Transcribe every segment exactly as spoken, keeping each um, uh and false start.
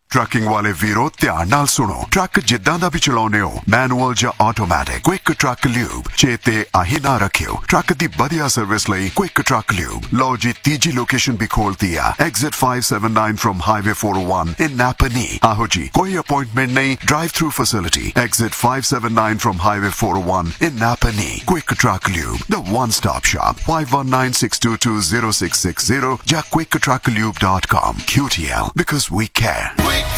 Trucking वाले वीरो ध्यान नाल सुनो। ट्रक जिद्दां दा भी चलाउने हो, मैनुअल या ऑटोमैटिक, क्विक ट्रक ल्यूब चेते आही ना रखियो। ट्रक दी बढ़िया सर्विस लई क्विक ट्रक ल्यूब। लो जी तीजी लोकेशन भी खोलती है, exit five seven nine from highway four O one in नापनी। आहो जी, कोई अपॉइंटमेंट नहीं, drive through facility, exit five seven nine from highway four O one in नापनी। Quick truck lube, the one stop shop. Five one nine six to to zero six six zero या quick truck lube dot com। Q T L, because we care.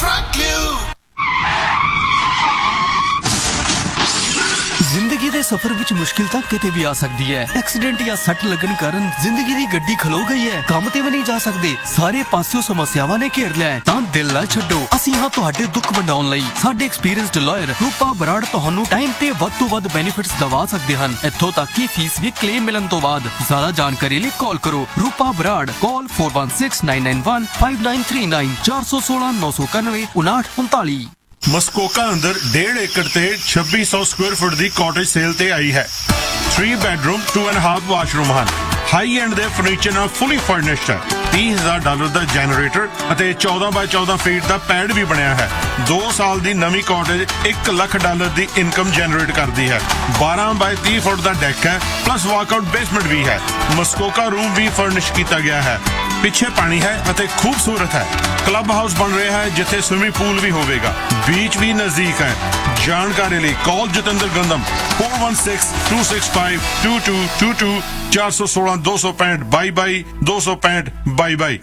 जिंदगी दे सफर विच मुश्किल तां किते भी आ सकदी है। Accident या सट लगन कारण जिंदगी दी गड्डी खलो गई है, काम ते भी नहीं जा सकदे, सारे पासियों समस्यावां ने घेर लिया है। तां दिल ना छड्डो, ਅਸੀਂ ਹਾਂ ਤੁਹਾਡੇ ਦੁੱਖ ਵੰਡਾਉਣ ਲਈ। ਸਾਡੇ ਐਕਸਪੀਰੀਅੰਸਡ ਲਾਇਰ ਰੂਪਾ ਬਰਾੜ ਤੁਹਾਨੂੰ ਟਾਈਮ ਤੇ ਵੱਧ ਤੋਂ ਵੱਧ ਬੈਨੀਫਿਟਸ ਦਵਾ ਸਕਦੇ ਹਨ, ਇੱਥੋਂ ਤੱਕ ਕਿ ਫੀਸ ਵੀ ਕਲੇਮ ਮਿਲਣ ਤੋਂ ਬਾਅਦ। ਜ਼ਿਆਦਾ ਜਾਣਕਾਰੀ ਲਈ ਕਾਲ ਕਰੋ ਰੂਪਾ ਬਰਾੜ, ਕਾਲ four one six nine nine one five nine three nine ਚਾਰ ਸੌ ਸੋਲਾਂ ਨੌ ਸੌ ਇਕਾਨਵੇਂ ਉਨਾਹਠ ਉਨਤਾਲੀ। ਮਸਕੋਕਾ ਅੰਦਰ डेढ़ एकड़ ਤੇ ਛੱਬੀ ਸੌ ਸਕੁਅਰ ਫੁੱਟ ਦੀ ਕਾਟੇਜ ਸੇਲ ਤੇ ਆਈ ਹੈ। Three bedroom two and a half washroom ਹਨ। ਹਾਈ ਐਂਡ ਦੇ ਫਰਨੀਚਰ ਨਾਲ ਫੁੱਲੀ ਫਰਨਿਸ਼ਡ ਹੈ। तीस हज़ार ਡਾਲਰ ਦਾ ਜਨਰੇਟਰ ਅਤੇ ਚੌਦਾਂ ਬਾਈ ਚੌਦਾਂ ਫੀਟ ਦਾ ਪੈਡ ਵੀ ਬਣਿਆ ਹੈ। ਦੋ ਸਾਲ ਦੀ ਨਵੀਂ ਕਾਟੇਜ ਇੱਕ ਲੱਖ ਡਾਲਰ ਦੀ ਇਨਕਮ ਜਨਰੇਟ ਕਰਦੀ ਹੈ। ਬਾਰਾਂ ਬਾਈ ਤੀਹ ਫੁੱਟ ਦਾ ਡੈਕ ਹੈ, ਪਲੱਸ ਵਾਕਆਊਟ ਬੇਸਮੈਂਟ ਵੀ ਹੈ। ਮਸਕੋਕਾ ਰੂਮ ਵੀ ਫਰਨਿਸ਼ ਕੀਤਾ ਗਿਆ ਹੈ। ਪਿੱਛੇ ਪਾਣੀ ਹੈ ਅਤੇ ਖੂਬਸੂਰਤ ਹੈ। ਕਲੱਬ ਹਾਊਸ ਬਣ ਰਿਹਾ ਹੈ ਜਿੱਥੇ ਸਵਿਮਿੰਗ ਪੂਲ ਵੀ ਹੋਵੇਗਾ। ਬੀਚ ਵੀ ਨਜ਼ਦੀਕ ਹੈ। ਜਾਣਕਾਰੀ ਲਈ ਕਾਲ Jatinder ਗੰਦਮ four one six two six five two two two two ਚਾਰ ਸੌ ਸੋਲਾਂ ਦੋ ਸੌ ਪੈਂਹਠ ਬਾਈ ਬਾਈ ਦੋ ਸੌ ਪੈਂਹਠ ਬਾਈ ਬਾਈ।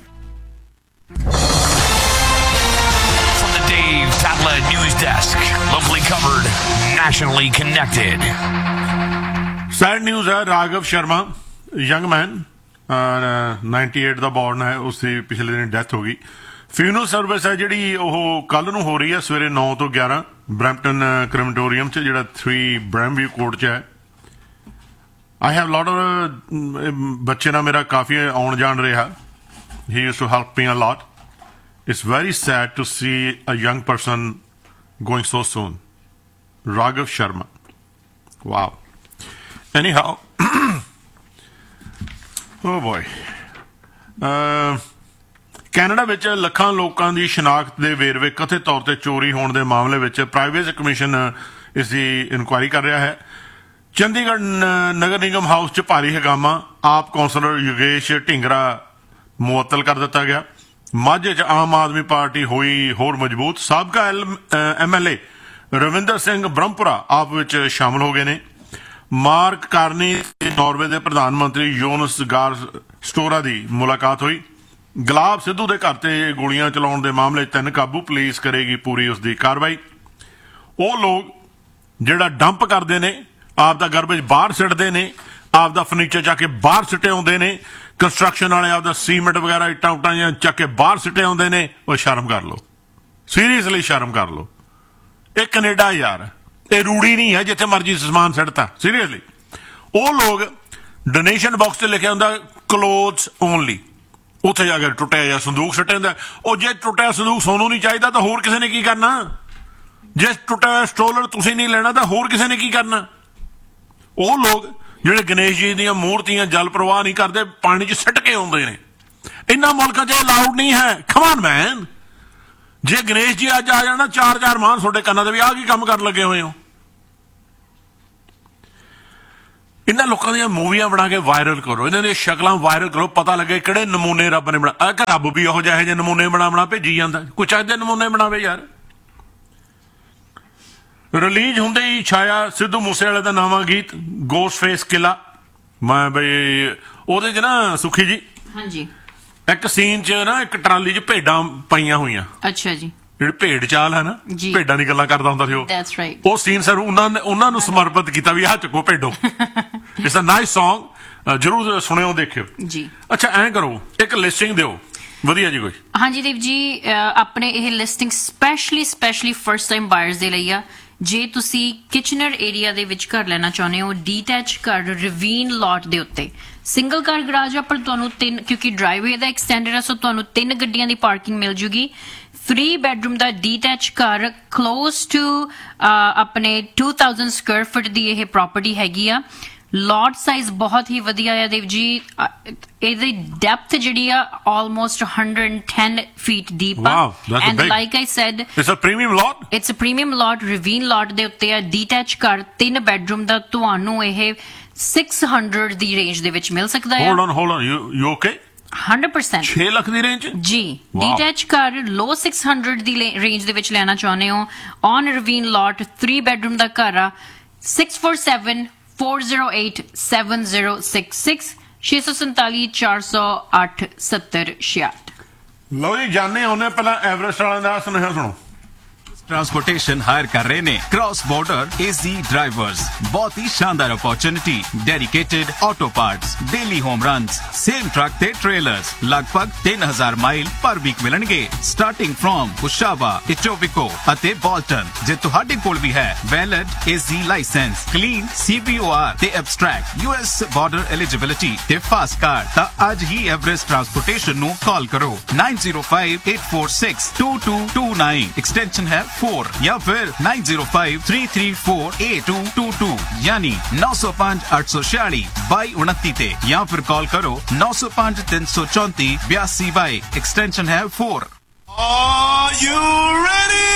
From the Dave Tatla News Desk, locally covered, nationally connected. Sad news ਹੈ। Raghav Sharma young man ninety-eight ਦਾ ਬੌਰਨ ਹੈ, ਉਸਦੀ ਪਿਛਲੇ ਦਿਨ ਡੈਥ ਹੋ ਗਈ। ਫਿਊਨਲ ਸਰਵਿਸ ਹੈ ਜਿਹੜੀ ਉਹ ਕੱਲ ਨੂੰ ਹੋ ਰਹੀ ਹੈ ਸਵੇਰੇ ਨੌ ਤੋਂ ਗਿਆਰਾਂ ਬਰੈਂਪਟਨ ਕ੍ਰਿਮਟੋਰੀਅਮ 'ਚ, ਜਿਹੜਾ ਥ੍ਰੀ ਬ੍ਰੈਮਵਿਊ ਕੋਰਟ 'ਚ ਹੈ। ਆਈ ਹੈਵ ਲੋਟ ਆਫ ਬੱਚੇ ਨਾਲ ਮੇਰਾ ਕਾਫੀ ਆਉਣ ਜਾਣ ਰਿਹਾ। ਹੀ use to help me a lot. It's very sad to C a young person going so ਸੂਨ। Raghav Sharma, wow. Any how, O boy. Canada ਵਿੱਚ ਲੱਖਾਂ ਲੋਕਾਂ ਦੀ ਸ਼ਨਾਖਤ ਦੇ ਵੇਰਵੇ ਕਥਿਤ ਤੌਰ ਤੇ ਚੋਰੀ ਹੋਣ ਦੇ ਮਾਮਲੇ ਵਿੱਚ ਪ੍ਰਾਈਵੇਸੀ ਕਮਿਸ਼ਨ ਇਸ ਦੀ ਇਨਕੁਆਇਰੀ ਕਰ ਰਿਹਾ ਹੈ। ਚੰਡੀਗੜ੍ਹ ਨਗਰ ਨਿਗਮ ਹਾਊਸ 'ਚ ਭਾਰੀ ਹੰਗਾਮਾ, ਆਪ ਕੌਂਸਲਰ ਯੋਗੇਸ਼ ਢਿੰਗਰਾ ਮੁਅੱਤਲ ਕਰ ਦਿੱਤਾ ਗਿਆ। ਮਾਝੇ 'ਚ ਆਮ ਆਦਮੀ ਪਾਰਟੀ ਹੋਈ ਹੋਰ ਮਜ਼ਬੂਤ। ਸਾਬਕਾ M L A Ravinder Singh Brahmpura ਆਪ ਵਿੱਚ ਸ਼ਾਮਲ ਹੋ ਗਏ ਨੇ। ਮਾਰਕ ਕਾਰਨੀ ਨਾਰਵੇ ਦੇ ਪ੍ਰਧਾਨ ਮੰਤਰੀ ਯੋਨਸ ਗਾਰ ਸਟੋਰਾ ਦੀ ਮੁਲਾਕਾਤ ਹੋਈ। ਗੁਲਾਬ ਸਿੱਧੂ ਦੇ ਘਰ ਤੇ ਗੋਲੀਆਂ ਚਲਾਉਣ ਦੇ ਮਾਮਲੇ ਤਿੰਨ ਕਾਬੂ, ਪੁਲਿਸ ਕਰੇਗੀ ਪੂਰੀ ਉਸ ਦੀ ਕਾਰਵਾਈ। ਉਹ ਲੋਕ ਜਿਹੜਾ ਡੰਪ ਕਰਦੇ ਨੇ, ਆਪ ਦਾ ਗਾਰਬੇਜ ਬਾਹਰ ਸਿੱਟਦੇ ਨੇ, ਆਪ ਦਾ ਫਰਨੀਚਰ ਚੱਕ ਕੇ ਬਾਹਰ ਸਿੱਟੇ ਆਉਂਦੇ ਨੇ, ਕੰਸਟਰਕਸ਼ਨ ਵਾਲੇ ਆਪ ਦਾ ਸੀਮੈਂਟ ਵਗੈਰਾ ਇੱਟਾਂ ਉੱਟਾਂ ਜਾਂ ਚੱਕ ਕੇ ਬਾਹਰ ਸਿੱਟੇ ਆਉਂਦੇ ਨੇ, ਉਹ ਸ਼ਰਮ ਕਰ ਲਓ, ਸੀਰੀਅਸਲੀ ਸ਼ਰਮ ਕਰ ਲਓ। ਇਹ ਕੈਨੇਡਾ ਯਾਰ, ਇਹ ਰੂੜੀ ਨਹੀਂ ਹੈ ਜਿੱਥੇ ਮਰਜ਼ੀ ਸਮਾਨ ਸਿੱਟਤਾ, ਸੀਰੀਅਸਲੀ। ਉਹ ਲੋਕ ਡੋਨੇਸ਼ਨ ਬਾਕਸ ਤੇ ਲਿਖਿਆ ਹੁੰਦਾ ਕਲੋਥਸ ਓਨਲੀ, ਉੱਥੇ ਜਾ ਕੇ ਟੁੱਟਿਆ ਜਾਂ ਸੰਦੂਕ ਸਿੱਟਿਆ ਹੁੰਦਾ। ਉਹ ਜੇ ਟੁੱਟਿਆ ਸੰਦੂਕ ਸੋਨੂੰ ਨਹੀਂ ਚਾਹੀਦਾ ਤਾਂ ਹੋਰ ਕਿਸੇ ਨੇ ਕੀ ਕਰਨਾ? ਜੇ ਟੁੱਟਿਆ ਸਟੋਲਰ ਤੁਸੀਂ ਨਹੀਂ ਲੈਣਾ ਤਾਂ ਹੋਰ ਕਿਸੇ ਨੇ ਕੀ ਕਰਨਾ? ਉਹ ਲੋਕ ਜਿਹੜੇ ਗਣੇਸ਼ ਜੀ ਦੀਆਂ ਮੂਰਤੀਆਂ ਜਲ ਪ੍ਰਵਾਹ ਨਹੀਂ ਕਰਦੇ, ਪਾਣੀ 'ਚ ਸਿੱਟ ਕੇ ਆਉਂਦੇ ਨੇ। ਇਹਨਾਂ ਮੁਲਕਾਂ 'ਚ ਅਲਾਉਡ ਨਹੀਂ ਹੈ। ਕਮ ਔਨ ਮੈਨ, ਜੇ ਗਣੇਸ਼ ਜੀ ਅੱਜ ਆ ਜਾਣਾ ਚਾਰ ਚਾਰ ਮਾਨ ਤੁਹਾਡੇ ਕੰਨਾਂ ਦੇ ਵੀ ਆਹ ਕੀ ਕੰਮ ਕਰਨ ਲੱਗੇ ਹੋਏ ਹੋ? ਇਹਨਾਂ ਲੋਕਾਂ ਦੀਆਂ ਮੂਵੀਆਂ ਬਣਾ ਕੇ ਵਾਇਰਲ ਕਰੋ, ਇਹਨਾਂ ਦੀਆਂ ਸ਼ਕਲਾਂ ਵਾਇਰਲ ਕਰੋ, ਪਤਾ ਲੱਗੇ ਕਿਹੜੇ ਨਮੂਨੇ ਰੱਬ ਨੇ ਬਣਾ। ਕਿ ਰੱਬ ਵੀ ਉਹੋ ਜਿਹੇ ਜਿਹੇ ਨਮੂਨੇ ਬਣਾ ਬਣਾ ਭੇਜੀ ਜਾਂਦਾ, ਕੁਛ ਚੱਜ ਦੇ ਨਮੂਨੇ ਬਣਾਵੇ ਯਾਰ। ਰਿਲੀਜ਼ ਹੁੰਦੇ ਹੀ ਛਾਇਆ ਸਿੱਧੂ ਮੂਸੇਵਾਲੇ ਦਾ ਨਵਾਂ ਗੀਤ ਗੋਸਟ ਫੇਸ ਕਿਲਾ। ਮੈਂ ਬਈ ਉਹਦੇ 'ਚ ਨਾ ਸੁਖੀ ਜੀ, ਹਾਂਜੀ, ਇੱਕ ਸੀਨ 'ਚ ਨਾ ਇੱਕ ਟਰਾਲੀ 'ਚ ਭੇਡਾਂ ਪਾਈਆਂ ਹੋਈਆਂ। ਅੱਛਾ ਜੀ, ਜਿਹੜੀ ਭੇਡ ਚਾਲ ਹੈ ਨਾ, ਭੇਡਾਂ ਦੀ ਗੱਲਾਂ ਕਰਦਾ ਹੁੰਦਾ ਸੀ ਉਹ। That's right. ਉਹ ਸੀਨ ਸਰ ਉਹਨਾਂ ਨੇ ਉਹਨਾਂ ਨੂੰ ਸਮਰਪਿਤ ਕੀਤਾ ਵੀ ਆਹ ਚੱਕੋ ਭੇਡੋ। ਇਟਸ ਅ ਨਾਈਸ ਸੌਂਗ, ਜਰੂਰ ਸੁਣਿਓ, ਦੇਖਿਓ ਜੀ। ਅੱਛਾ ਐਂ ਕਰੋ, ਇੱਕ ਲਿਸਟਿੰਗ ਦਿਓ ਵਧੀਆ ਜੀ ਕੋਈ। ਹਾਂਜੀ ਦੇਵ ਜੀ, ਆਪਣੇ ਇਹ listing specially specially first time buyers ਦੇ ਲਈ ਆ। ਜੇ ਤੁਸੀਂ ਕਿਚਨਰ ਏਰੀਆ ਦੇ ਵਿੱਚ ਘਰ ਲੈਣਾ ਚਾਹੁੰਦੇ ਹੋ, ਡੀਟੈਚ ਘਰ ਰਵੀਨ ਲੋਟ ਦੇ ਉੱਤੇ, ਸਿੰਗਲ ਕਾਰ ਗਰਾਜ ਆ ਪਰ ਤੁਹਾਨੂੰ ਤਿੰਨ, ਕਿਉਂਕਿ ਡਰਾਈਵੇ ਦਾ ਐਕਸਟੈਂਡਡ ਆ, ਸੋ ਤੁਹਾਨੂੰ ਤਿੰਨ ਗੱਡੀਆਂ ਦੀ ਪਾਰਕਿੰਗ ਮਿਲ ਜੂਗੀ। ਥ੍ਰੀ ਬੈਡਰੂਮ ਦਾ ਡੀਟੈਚ ਘਰ, ਕਲੋਜ਼ ਟੂ ਆਪਣੇ two thousand ਸਕੁਅਰ ਫੁੱਟ ਦੀ ਇਹ ਪ੍ਰੋਪਰਟੀ ਹੈਗੀ ਆ। ਲੌਟ ਸਾਈਜ਼ ਬਹੁਤ ਹੀ ਵਧੀਆ ਹੈ ਦੇਵ ਜੀ ਅ, ਇਹਦੀ ਡੈਪਥ ਜਿਹੜੀ ਆ almost one hundred ten feet deep ਆ Wow, that's and big. like I said It's a premium lot? it's a premium lot ravine lot ਦੇ ਉੱਤੇ ਆ ਡੀਟੈਚ ਘਰ ਤਿੰਨ ਬੈਡਰੂਮ ਦਾ ਤੁਹਾਨੂੰ ਇਹ six hundred ਦੀ ਰੇਂਜ ਦੇ ਵਿੱਚ ਮਿਲ ਸਕਦਾ ਹੈ Hold on, hold on. You, you okay? one hundred percent ਛੇ ਲੱਖ ਦੀ ਰੇਂਜ? ਜੀ Wow. ਡੀਟੈਚ ਘਰ ਲੋ six hundred ਦੀ ਰੇਂਜ ਦੇ ਵਿੱਚ ਲੈਣਾ ਚਾਹੁੰਦੇ ਹੋ on Raveen lot three bedroom ਦਾ ਘਰ ਆ six four seven four zero eight seven zero six six six four seven four zero eight seven zero six eight ਲਓ ਜੀ ਜਾਣੇ ਆਉਨੇ ਪਹਿਲਾਂ ਐਵਰੈਸਟ ਵਾਲਿਆਂ ਦਾ ਸੁਨੇਹਾ ਸੁਣੋ ट्रांसपोर्टेशन हायर कर रहे ने क्रॉस बॉर्डर एजी ड्राइवर्स बहुत ही शानदार opportunity dedicated auto parts daily home runs same truck ते ट्रेलर्स लगभग तीन हजार माइल पर वीक मिलणगे स्टार्टिंग फ्रॉम कुशावा इटोबिको ਅਤੇ ਬੋਲਟਨ ਜੇ ਤੁਹਾਡੇ ਕੋਲ ਵੀ ਹੈ ਵੈਲਿਡ ਏਜੀ ਲਾਇਸੈਂਸ ਕਲੀਨ ਸੀਬੀਓਆਰ ਤੇ ਐਬਸਟ੍ਰੈਕਟ ਯੂਐਸ ਬਾਰਡਰ ਐਲੀਜੀਬਿਲਿਟੀ ਤੇ ਫਾਸਟ ਕਾਰਡ ਤਾਂ ਅੱਜ ਹੀ ਐਵਰੈਸਟ ਟਰਾਂਸਪੋਰਟੇਸ਼ਨ ਨੂੰ ਕਾਲ ਕਰੋ nine zero five eight four six two two two nine extension है four या फिर nine zero five three three four eight two two two यानी नौ सौ पांच आठ सौ छियालीस बाई उनती ते या फिर कॉल करो नौ सौ पांच तीन सौ चौंतीस बयासी बाई एक्सटेंशन है four। Are you ready?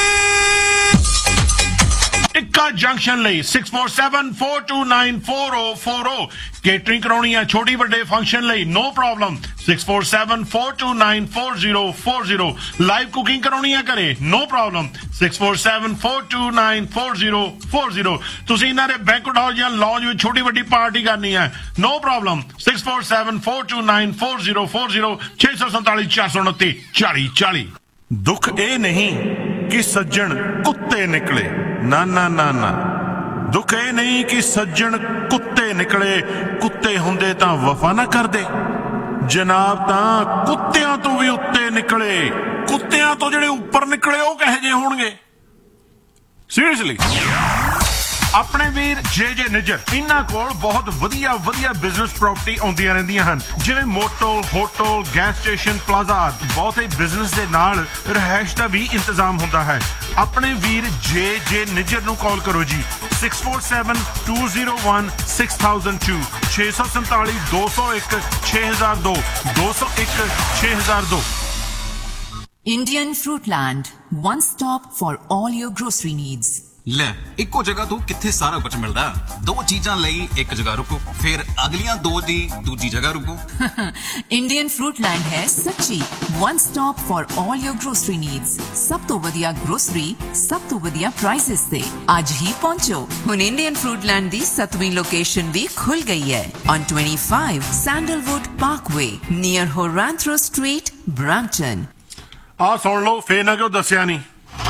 Tikka junction ਲਈ six four seven four two nine four zero four zero catering ਕਰਾਉਣੀ ਹੈ ਛੋਟੀ ਵੱਡੇ ਫੰਕਸ਼ਨ ਲਈ no problem six four seven four two nine four zero four zero live cooking ਕਰਾਉਣੀ ਹੈ ਘਰੇ no problem six four seven four two nine four zero four zero ਤੁਸੀਂ ਇਹਨਾਂ ਦੇ ਬੈਂਕਟ ਹਾਲ ਜਾਂ ਲੌਂਜ ਵਿੱਚ ਛੋਟੀ ਵੱਡੀ ਪਾਰਟੀ ਕਰਨੀ ਹੈ no problem six four seven four two nine four zero four zero six four seven four four nine forty forty ਦੁੱਖ ਇਹ ਨਹੀਂ ਕਿ ਸੱਜਣ ਕੁੱਤੇ ਨਿਕਲੇ ਨਾ ਨਾ ਨਾ ਨਾ ਦੁੱਖ ਇਹ ਨਹੀਂ ਕਿ ਸੱਜਣ ਕੁੱਤੇ ਨਿਕਲੇ ਕੁੱਤੇ ਹੁੰਦੇ ਤਾਂ ਵਫਾ ਨਾ ਕਰਦੇ ਜਨਾਬ ਤਾਂ ਕੁੱਤਿਆਂ ਤੋਂ ਵੀ ਉੱਤੇ ਨਿਕਲੇ ਕੁੱਤਿਆਂ ਤੋਂ ਜਿਹੜੇ ਉੱਪਰ ਨਿਕਲੇ ਉਹ ਕਹੇ ਜੇ ਹੋਣਗੇ ਸੀਰੀਅਸਲੀ ਆਪਣੇ ਵੀਰ ਜੇ ਜੇ ਨਿੱਜਰ ਇਹਨਾਂ ਕੋਲ ਬਹੁਤ ਵਧੀਆ ਵਧੀਆ ਬਿਜ਼ਨਸ ਪ੍ਰਾਪਰਟੀ ਆਉਂਦੀਆਂ ਰਹਿੰਦੀਆਂ ਹਨ ਜਿਵੇਂ motel hotel gas station plaza ਬਹੁਤੇ ਬਿਜ਼ਨਸ ਦੇ ਨਾਲ ਰਹਿائش ਦਾ ਵੀ ਇੰਤਜ਼ਾਮ ਹੁੰਦਾ ਹੈ ਆਪਣੇ ਵੀਰ ਜੇ ਜੇ ਨਿੱਜਰ ਨੂੰ ਕਾਲ ਕਰੋ ਜੀ six four seven two zero one six thousand two ਛੇ ਸੌ ਸੰਤਾਲੀ ਦੋ ਸੌ ਇੱਕ ਛੇ ਹਜ਼ਾਰ ਦੋ ਦੋ ਸੌ ਇੱਕ ਛੇ ਹਜ਼ਾਰ ਦੋ Indian Fruitland, one stop for all your grocery needs. ਲੈ ਇੱਕੋ ਜਗ੍ਹਾ ਤੋਂ ਕਿੱਥੇ ਸਾਰਾ ਕੁਝ ਮਿਲਦਾ ਦੋ ਚੀਜ਼ਾਂ ਲਈ ਇੱਕ ਜਗ੍ਹਾ ਰੁਕੋ ਫਿਰ ਅਗਲੀਆਂ ਦੋ ਦੀ ਦੂਜੀ ਜਗ੍ਹਾ ਰੁਕੋ Indian Fruitland ਹੈ ਸੱਚੀ one stop for all your grocery needs. ਸਭ ਤੋਂ ਵਧੀਆ ਗਰੋਸਰੀ ਸਭ ਤੋਂ ਵਧੀਆ ਪ੍ਰਾਈਸਸ ਤੇ ਅੱਜ ਹੀ ਪਹੁੰਚੋ ਹੁਣ Indian Fruitland ਦੀ ਸੱਤਵੀਂ ਲੋਕੇਸ਼ਨ ਵੀ ਖੁੱਲ ਗਈ ਹੈ on twenty-five Sandalwood Parkway near Horantro Street, Brampton. ਆਹ ਸੁਣ ਲਓ ਫੇਰ ਨਾ ਕਿਉਂ ਦੱਸਿਆ ਨਹੀਂ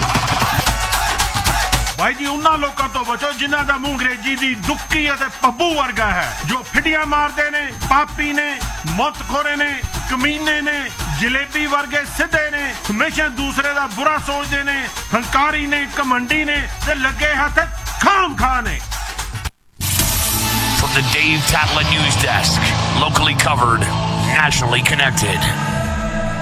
ਭਾਈ ਜੀ ਉਹਨਾਂ ਲੋਕਾਂ ਤੋਂ ਬਚੋ ਜਿਨ੍ਹਾਂ ਦਾ ਮੂੰਹ ਅੰਗਰੇਜ਼ੀ ਦੀ ਦੁੱਕੀ ਅਤੇ ਪੱਬੂ ਵਰਗਾ ਹੈ ਜੋ ਫਿੱਡੀਆਂ ਮਾਰਦੇ ਨੇ ਪਾਪੀ ਨੇ ਮੌਤਖੋਰੇ ਨੇ ਕਮੀਨੇ ਨੇ ਜਲੇਬੀ ਵਰਗੇ ਸਿੱਧੇ ਨੇ ਹਮੇਸ਼ਾ ਦੂਸਰੇ ਦਾ ਬੁਰਾ ਸੋਚਦੇ ਨੇ ਹੰਕਾਰੀ ਨੇ ਕਮੰਡੀ ਨੇ ਤੇ ਲੱਗੇ ਹੱਥ ਖਾਮ ਖਾ ਨੇ From the Dave Tatla News Desk, locally covered, nationally connected.